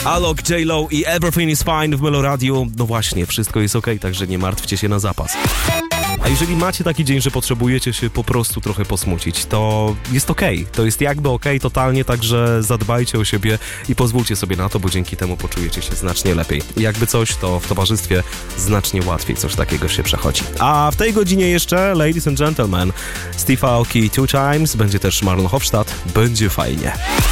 Alok, J-Lo i Everything is Fine w Meloradiu. No właśnie, wszystko jest okej, także nie martwcie się na zapas. A jeżeli macie taki dzień, że potrzebujecie się po prostu trochę posmucić, to jest okej. To jest jakby okej totalnie, także zadbajcie o siebie i pozwólcie sobie na to, bo dzięki temu poczujecie się znacznie lepiej. I jakby coś, to w towarzystwie znacznie łatwiej coś takiego się przechodzi. A w tej godzinie jeszcze, ladies and gentlemen, Steve Aoki 2 Times, będzie też Marlon Hofstadt, będzie fajnie.